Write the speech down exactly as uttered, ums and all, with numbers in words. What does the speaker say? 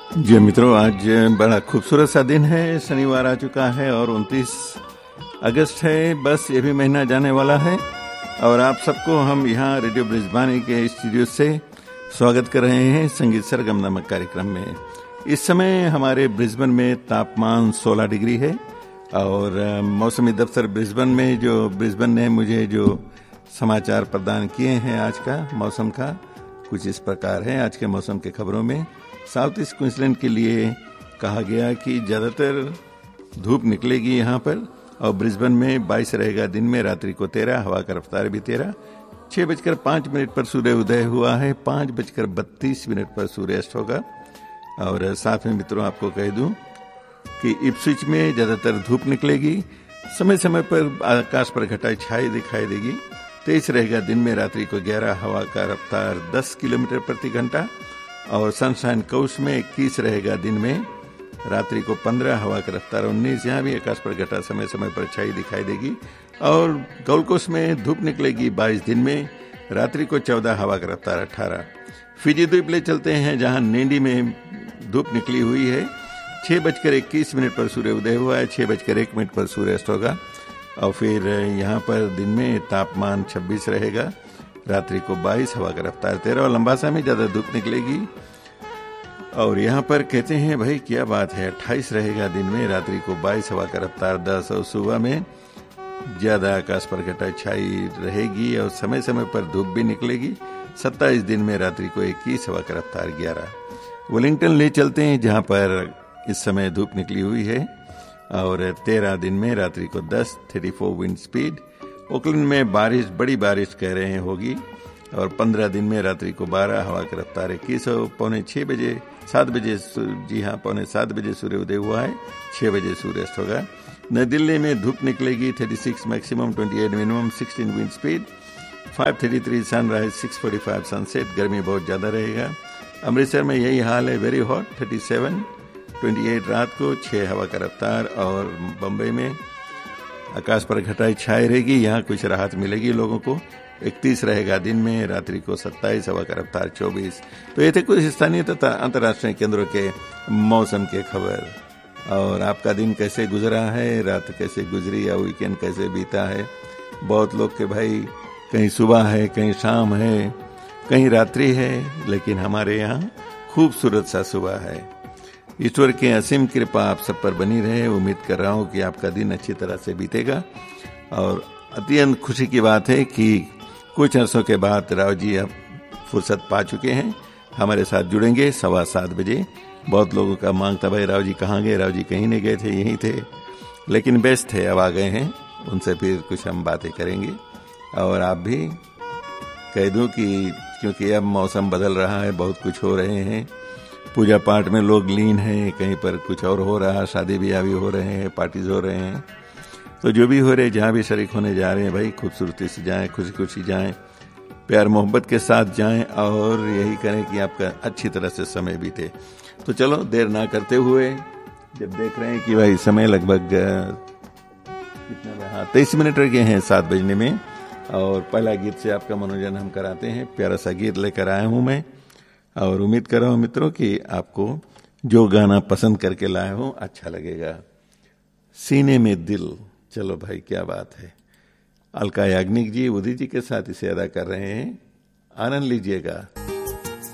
जी मित्रों, आज बड़ा खूबसूरत सा दिन है। शनिवार आ चुका है और उनतीस अगस्त है। बस ये भी महीना जाने वाला है और आप सबको हम यहाँ रेडियो ब्रिस्बेन के स्टूडियो से स्वागत कर रहे हैं संगीत सरगम नामक कार्यक्रम में। इस समय हमारे ब्रिस्बेन में तापमान सोलह डिग्री है और मौसमी दफ्तर ब्रिस्बेन में जो ब्रिस्बेन ने मुझे जो समाचार प्रदान किए हैं आज का मौसम का, कुछ इस प्रकार है। आज के मौसम के खबरों में साउथ ईस्ट क्वींसलैंड के लिए कहा गया कि ज़्यादातर धूप निकलेगी यहाँ पर और ब्रिस्बेन में बाईस रहेगा दिन में, रात्रि को तेरह, हवा का रफ्तार भी तेरह। छः बजकर पाँच मिनट पर सूर्य उदय हुआ है, पाँच बजकर बत्तीस मिनट पर सूर्यास्त होगा। और साथ में मित्रों आपको कह दूं कि इप्सविच में ज़्यादातर धूप निकलेगी, समय समय पर आकाश पर घटा छाई दिखाई देगी। तेईस रहेगा दिन में, रात्रि को ग्यारह, हवा का रफ्तार दस किलोमीटर प्रति घंटा। और सनशाइन कोस्ट में इक्कीस रहेगा दिन में, रात्रि को पंद्रह, हवा का रफ्तार उन्नीस। यहाँ भी आकाश पर घटा समय समय पर छाई दिखाई देगी। और गोल्ड कोस्ट में धूप निकलेगी बाईस दिन में, रात्रि को चौदह, हवा का रफ्तार अठारह। फिजी द्वीप ले चलते हैं जहाँ नेंडी में धूप निकली हुई है। छः बजकर इक्कीस मिनट पर सूर्य उदय हुआ है, छः बजकर एक मिनट पर सूर्यास्त होगा। और फिर यहाँ पर दिन में तापमान छब्बीस रहेगा, रात्रि को बाईस, हवा का रफ्तार तेरह। और लंबासा में ज़्यादा धूप निकलेगी और यहाँ पर कहते हैं भाई क्या बात है, अट्ठाईस रहेगा दिन में, रात्रि को बाईस, हवा का रफ्तार दस। और सुबह में ज़्यादा आकाश पर घटा छाई रहेगी और समय समय पर धूप भी निकलेगी। सत्ताईस दिन में, रात्रि को इक्कीस, हवा का रफ्तार ग्यारह। वेलिंगटन ले चलते हैं जहाँ पर इस समय धूप निकली हुई है और तेरह दिन में, रात्रि को दस, thirty four wind speed. Oakland में बारिश, बड़ी बारिश कह रहे हैं होगी और पंद्रह दिन में, रात्रि को बारह, हवा का रफ्तार इक्कीस। पौने छः बजे सात बजे जी हाँ पौने सात बजे सूर्य उदय हुआ है, छः बजे सूर्यास्त होगा। नई दिल्ली में धूप निकलेगी छत्तीस मैक्सिमम, अट्ठाईस मिनिमम, सोलह विंड स्पीड, पाँच तैंतीस सनराइज, छह पैंतालीस सनसेट। गर्मी बहुत ज़्यादा रहेगा। अमृतसर में यही हाल है, वेरी हॉट, सैंतीस, अट्ठाईस रात को, छः हवा का रफ्तार। और बम्बई में आकाश पर घटाई छाई रहेगी, यहाँ कुछ राहत मिलेगी लोगों को। इकतीस रहेगा दिन में, रात्रि को सत्ताईस, हवा का रफ्तार चौबीस। तो ये थे कुछ स्थानीय तथा अंतर्राष्ट्रीय केंद्रों के मौसम के खबर। और आपका दिन कैसे गुजरा है, रात कैसे गुजरी या वीकेंड कैसे बीता है। बहुत लोग के भाई कहीं सुबह है, कहीं शाम है, कहीं रात्रि है, लेकिन हमारे यहाँ खूबसूरत सा सुबह है। ईश्वर की असीम कृपा आप सब पर बनी रहे। उम्मीद कर रहा हूँ कि आपका दिन अच्छी तरह से बीतेगा। और अत्यंत खुशी की बात है कि कुछ अर्सों के बाद राव जी अब फुर्सत पा चुके हैं, हमारे साथ जुड़ेंगे सवा सात बजे। बहुत लोगों का मांग था, भाई राव जी कहाँ गए। राव जी कहीं नहीं गए थे, यहीं थे, लेकिन बेस्ट थे, अब आ गए हैं। उनसे फिर कुछ हम बातें करेंगे। और आप भी कह दूं कि क्योंकि अब मौसम बदल रहा है, बहुत कुछ हो रहे हैं, पूजा पाठ में लोग लीन हैं, कहीं पर कुछ और हो रहा है, शादी ब्याह भी हो रहे हैं, पार्टीज हो रहे हैं। तो जो भी हो रहे, जहाँ भी शरीक होने जा रहे हैं भाई, खूबसूरती से जाएं, खुशी खुशी जाएं, प्यार मोहब्बत के साथ जाएं और यही करें कि आपका अच्छी तरह से समय बीते। तो चलो देर ना करते हुए, जब देख रहे हैं कि भाई समय लगभग कितना, हाँ तेईस मिनट रह गए हैं सात बजने में। और पहला गीत से आपका मनोरंजन हम कराते हैं। प्यारा सा गीत लेकर आया हूँ मैं और उम्मीद कर रहा हूँ मित्रों कि आपको जो गाना पसंद करके लाया हूँ अच्छा लगेगा। सीने में दिल, चलो भाई क्या बात है। अलका याग्निक जी, उदित जी के साथ इसे अदा कर रहे हैं, आनंद लीजिएगा।